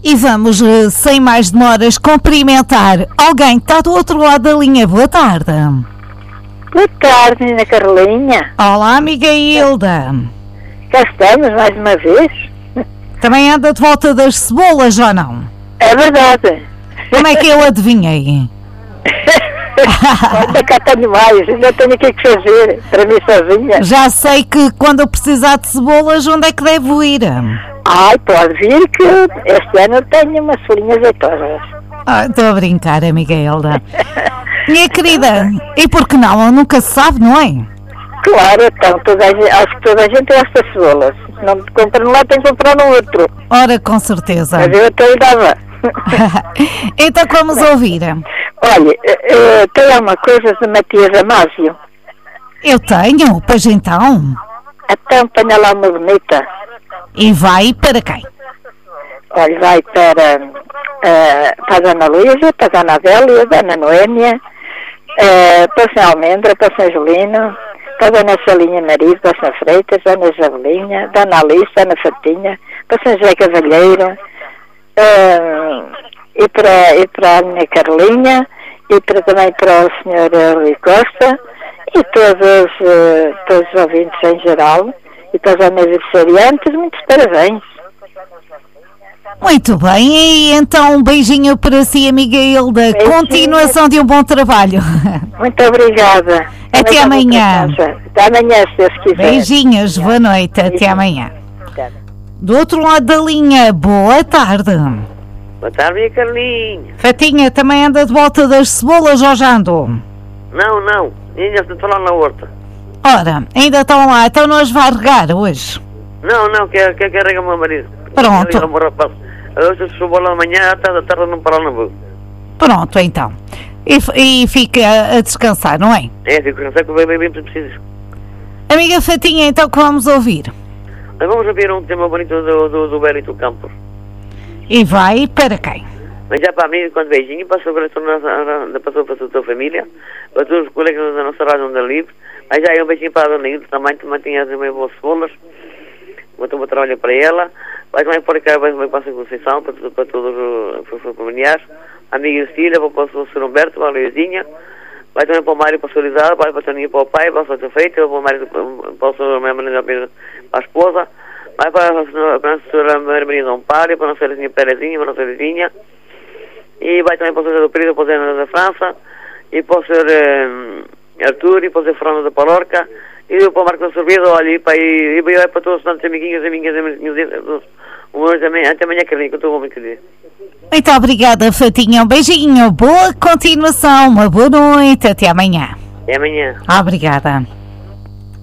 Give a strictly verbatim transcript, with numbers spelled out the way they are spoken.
E vamos, eh, sem mais demoras, cumprimentar alguém que está do outro lado da linha. Boa tarde. Boa tarde, Ana Carlinha. Olá, amiga Hilda. Cá estamos, mais uma vez. Também anda de volta das cebolas, ou não? É verdade. Como é que eu adivinhei? Ainda cá tenho mais, ainda tenho o que fazer para mim sozinha. Já sei que quando eu precisar de cebolas, onde é que devo ir? Ai, pode vir que este ano eu tenho umas folhinhas azeitosas. Ah, estou a brincar, amiga Hilda. Minha querida, e por que não? Nunca se sabe, não é? Claro, então, toda a gente, acho que toda a gente gosta de cebolas. Se não compra num lado, tem que comprar no outro. Ora, com certeza. Mas eu até lhe dava. Então vamos ouvir. Olha, uh, tem alguma coisa de Matias Amásio? Eu tenho, pois então. Então, ponha lá uma bonita. E vai para quem? Olha, vai para, uh, para a Dona Luísa, para a Dona Adélia, para a Dona Noémia, uh, para a São Almendra, para São Julino, para a Dona Salinha Marido, para a São Freitas, Dona Isabelinha, Dona Alice, Dona Fatinha, para São José Cavalheiro, uh, e, para, e para a minha Carlinha, e para, também para o senhor Rui Costa, e todos, uh, todos os ouvintes em geral, e para os aniversariantes, muitos parabéns. Muito bem, e então um beijinho para si, amiga Hilda. Beijinho. Continuação de um bom trabalho. Muito obrigada. Até Também amanhã. Até amanhã, se Deus quiser. Beijinhos, boa noite. Beijinho. Até amanhã. Do outro lado da linha, boa tarde. Boa tarde, minha Carlinha. Fatinha, também anda de volta das cebolas ou já andou? Não, não, ainda estou a falar na horta. Ora, ainda estão lá, então nós vai regar hoje. Não, não, quer que carrega o meu marido. Pronto. Ele, meu rapaz. Hoje eu subo lá amanhã, à tarde, à tarde não parar, não vou. Pronto, então. E, e fica a descansar, não é? É, fico cansado que eu bem, bem, bem preciso. Amiga Fatinha, então que vamos ouvir? Vamos ouvir um tema bonito do, do, do Bélito Campos. E vai para quem? Mas já para mim, quando beijinho, passou para a passou para a tua família, para todos os colegas da nossa rádio Onda Livre. Aí já é um beijinho para a Dona Hilda também, também tinha também boas cebolas. Vou ter um trabalho para ela. Vai também para cá, vai para a Conceição, para, para todos os familiares. A amiga Cecília, para o senhor Humberto, para a Luizinha. Vai também para o Mário, para a Solidariedade, vai para a Toninha, para o pai, para a sua feita, para o Mário, para o senhor Maria, para a esposa. Vai para a, para a senhora Maria Dom Pário, para a nossa Terezinha Perezinha, para a nossa Vizinha. E vai também para o senhor do Período, para o Zé da França. E para o senhor eh, Arthur, e para o senhor Fernando da Palorca. E eu para o Marco da Sorvida, olha, e para, e, e, e para todos os tantos amiguinhos, amiguinhas, amiguinhos, até amanhã, Carlinhos, que eu estou muito querido. Muito obrigada, Fatinha. Um beijinho, boa continuação, uma boa noite, até amanhã. Até amanhã. Obrigada.